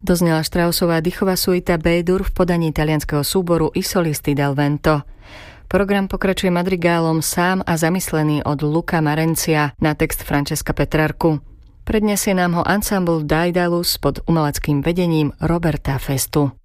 Doznela Straussová dýchová suita B-dur v podaní talianskeho súboru I solisti del vento. Program pokračuje madrigálom Sám a zamyslený od Luca Marencia na text Francesca Petrarku. Predniesie nám ho ensemble Daedalus pod umeleckým vedením Roberta Festu.